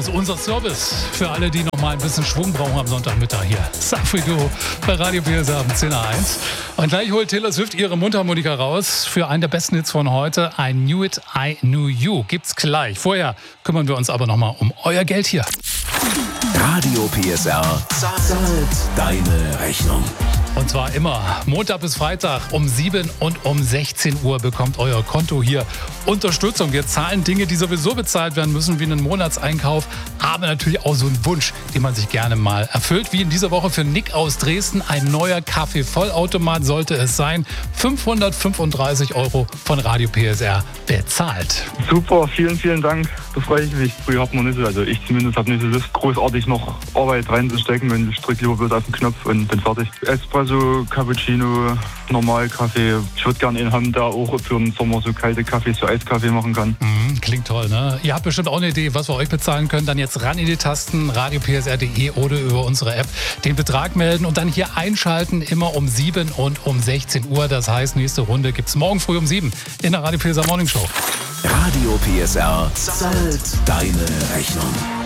ist unser Service für alle, die noch mal ein bisschen Schwung brauchen am Sonntagmittag hier. Safrigo bei Radio PSR am 10.01. Und gleich holt Taylor Swift ihre Mundharmonika raus für einen der besten Hits von heute. I Knew It, I Knew You. Gibt's gleich. Vorher kümmern wir uns aber noch mal um euer Geld hier. Radio PSR zahlt deine Rechnung. Und zwar immer Montag bis Freitag um 7 und um 16 Uhr bekommt euer Konto hier Unterstützung. Wir zahlen Dinge, die sowieso bezahlt werden müssen, wie einen Monatseinkauf, aber natürlich auch so einen Wunsch, den man sich gerne mal erfüllt. Wie in dieser Woche für Nick aus Dresden, ein neuer Kaffeevollautomat sollte es sein. 535 € von Radio PSR bezahlt. Super, vielen, vielen Dank. Da freue ich mich. Früher hat man nicht so, also ich zumindest habe nicht so Lust, großartig noch Arbeit reinzustecken, und ich drücke lieber bloß auf den Knopf und bin fertig. Espresso, Cappuccino, Normalkaffee. Ich würde gerne einen haben, der auch für den Sommer so kalte Kaffees zu Eiskaffee machen kann. Klingt toll, ne? Ihr habt bestimmt auch eine Idee, was wir euch bezahlen können. Dann jetzt ran in die Tasten, radiopsr.de oder über unsere App den Betrag melden und dann hier einschalten, immer um 7 und um 16 Uhr. Das heißt, nächste Runde gibt's morgen früh um 7 in der Radio PSR Morning Show. Radio PSR zahlt deine Rechnung.